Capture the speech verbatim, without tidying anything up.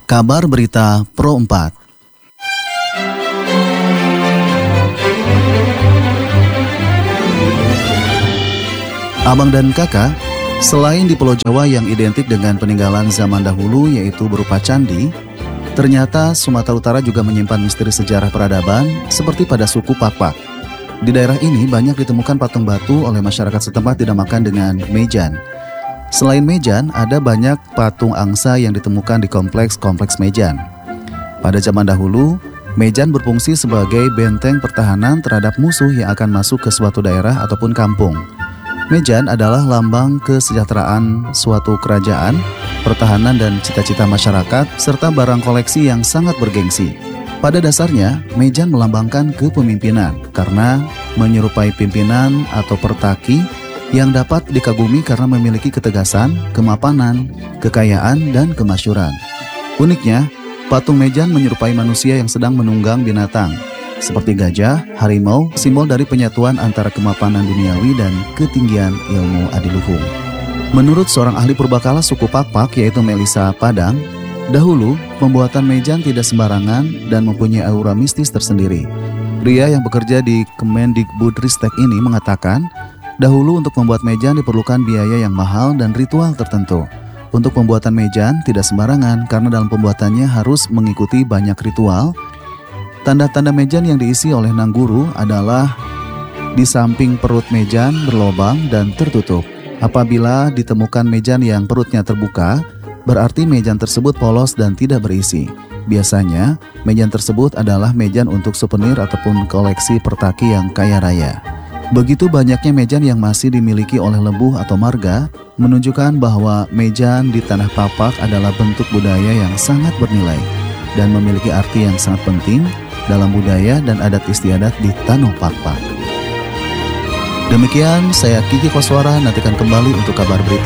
Kabar Berita Pro empat. Abang dan kakak, selain di Pulau Jawa yang identik dengan peninggalan zaman dahulu yaitu berupa candi, ternyata Sumatera Utara juga menyimpan misteri sejarah peradaban seperti pada suku Pakpak. Di daerah ini banyak ditemukan patung batu oleh masyarakat setempat dinamakan dengan Mejan. Selain Mejan, ada banyak patung angsa yang ditemukan di kompleks-kompleks Mejan. Pada zaman dahulu, Mejan berfungsi sebagai benteng pertahanan terhadap musuh yang akan masuk ke suatu daerah ataupun kampung. Mejan adalah lambang kesejahteraan suatu kerajaan, pertahanan dan cita-cita masyarakat, serta barang koleksi yang sangat bergengsi. Pada dasarnya, Mejan melambangkan kepemimpinan karena menyerupai pimpinan atau pertaki yang dapat dikagumi karena memiliki ketegasan, kemapanan, kekayaan, dan kemasyuran. Uniknya, patung Mejan menyerupai manusia yang sedang menunggang binatang, seperti gajah, harimau, simbol dari penyatuan antara kemapanan duniawi dan ketinggian ilmu adiluhung. Menurut seorang ahli purbakala suku Pakpak yaitu Melisa Padang, dahulu pembuatan Mejan tidak sembarangan dan mempunyai aura mistis tersendiri. Pria yang bekerja di Kemendikbudristek ini mengatakan, dahulu untuk membuat Mejan diperlukan biaya yang mahal dan ritual tertentu. Untuk pembuatan Mejan tidak sembarangan karena dalam pembuatannya harus mengikuti banyak ritual. Tanda-tanda Mejan yang diisi oleh Nangguru adalah di samping perut Mejan berlobang dan tertutup. Apabila ditemukan Mejan yang perutnya terbuka, berarti Mejan tersebut polos dan tidak berisi. Biasanya, Mejan tersebut adalah Mejan untuk souvenir ataupun koleksi pertaki yang kaya raya. Begitu banyaknya Mejan yang masih dimiliki oleh Lebuh atau marga, menunjukkan bahwa Mejan di Tanah Pakpak adalah bentuk budaya yang sangat bernilai dan memiliki arti yang sangat penting dalam budaya dan adat istiadat di Tanah Pakpak. Demikian saya Kiki Koswara, nantikan kembali untuk kabar berita